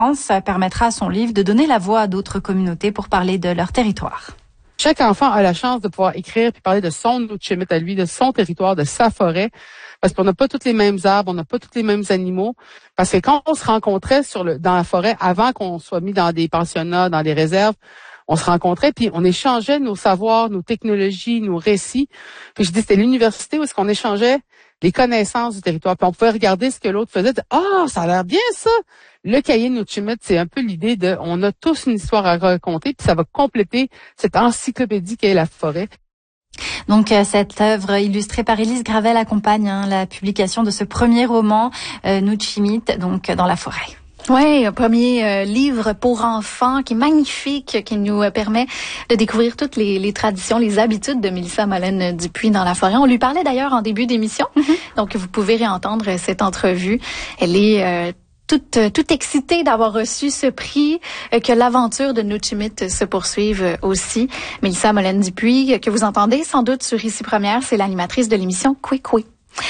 permettra à son livre de donner la voix à d'autres communautés pour parler de leur territoire. Chaque enfant a la chance de pouvoir écrire puis parler de son Nuu-chimít à lui, de son territoire, de sa forêt, parce qu'on n'a pas tous les mêmes arbres, on n'a pas tous les mêmes animaux. Parce que quand on se rencontrait dans la forêt, avant qu'on soit mis dans des pensionnats, dans des réserves, on se rencontrait puis on échangeait nos savoirs, nos technologies, nos récits. Puis je dis c'était l'université où est-ce qu'on échangeait les connaissances du territoire. Puis on pouvait regarder ce que l'autre faisait. Ça a l'air bien ça. Le cahier Nuu-chimít, c'est un peu l'idée de, on a tous une histoire à raconter, puis ça va compléter cette encyclopédie qu'est la forêt. Donc cette œuvre illustrée par Élise Gravel accompagne la publication de ce premier roman Nuu-chimít, donc dans la forêt. Oui, un premier livre pour enfants qui est magnifique, qui nous permet de découvrir toutes les traditions, les habitudes de Mélissa Molène-Dupuis dans la forêt. On lui parlait d'ailleurs en début d'émission, donc vous pouvez réentendre cette entrevue. Elle est toute excitée d'avoir reçu ce prix, que l'aventure de Nuu-chimít se poursuive aussi. Mélissa Molène-Dupuis, que vous entendez sans doute sur Ici Première, c'est l'animatrice de l'émission Kwik-Kwik.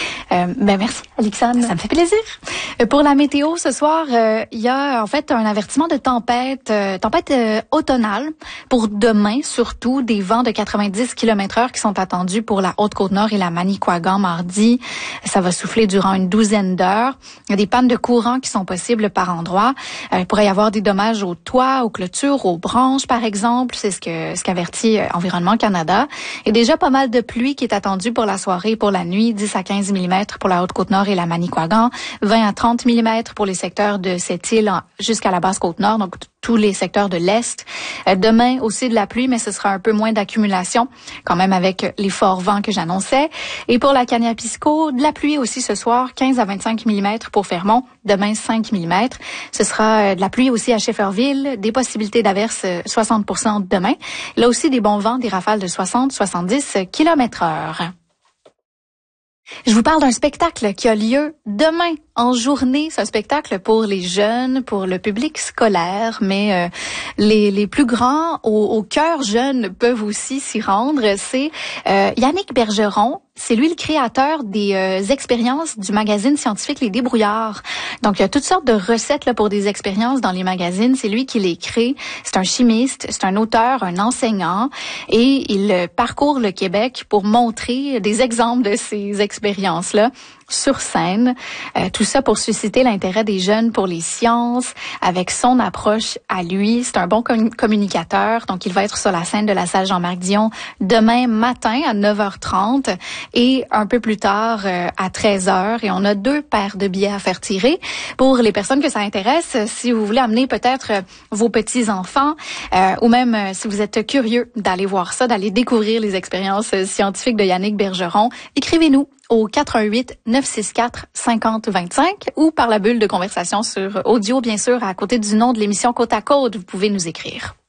Merci, Alexandre. Ça me fait plaisir. Pour la météo, ce soir, il y a en fait un avertissement de tempête automnale pour demain, surtout des vents de 90 km/h qui sont attendus pour la Haute-Côte-Nord et la Manicouagan mardi. Ça va souffler durant une douzaine d'heures. Il y a des pannes de courant qui sont possibles par endroits. Il pourrait y avoir des dommages aux toits, aux clôtures, aux branches, par exemple. C'est ce qu'avertit Environnement Canada. Et déjà pas mal de pluie qui est attendue pour la soirée et pour la nuit, 10 à 15 mm pour la Haute-Côte-Nord et la Manicouagan, 20 à 30 mm pour les secteurs de cette île jusqu'à la Basse-Côte-Nord, donc tous les secteurs de l'Est. Demain aussi de la pluie, mais ce sera un peu moins d'accumulation, quand même avec les forts vents que j'annonçais. Et pour la Kaniapisco, de la pluie aussi ce soir, 15 à 25 mm pour Fermont, demain 5 mm. Ce sera de la pluie aussi à Schefferville, des possibilités d'averses 60% demain. Là aussi des bons vents, des rafales de 60-70 km/h. Je vous parle d'un spectacle qui a lieu demain en journée. C'est un spectacle pour les jeunes, pour le public scolaire, mais les plus grands, au cœur jeune, peuvent aussi s'y rendre. C'est Yannick Bergeron. C'est lui le créateur des expériences du magazine scientifique Les Débrouillards. Donc, il y a toutes sortes de recettes là pour des expériences dans les magazines. C'est lui qui les crée. C'est un chimiste, c'est un auteur, un enseignant. Et il parcourt le Québec pour montrer des exemples de ces expériences-là sur scène. Tout ça pour susciter l'intérêt des jeunes pour les sciences avec son approche à lui. C'est un bon communicateur. Donc, il va être sur la scène de la salle Jean-Marc Dion demain matin à 9h30 et un peu plus tard à 13h. Et on a 2 paires de billets à faire tirer. Pour les personnes que ça intéresse, si vous voulez amener peut-être vos petits-enfants ou même si vous êtes curieux d'aller voir ça, d'aller découvrir les expériences scientifiques de Yannick Bergeron, écrivez-nous au 88 964 50 25 ou par la bulle de conversation sur audio, bien sûr, à côté du nom de l'émission Côte à Côte. Vous pouvez nous écrire.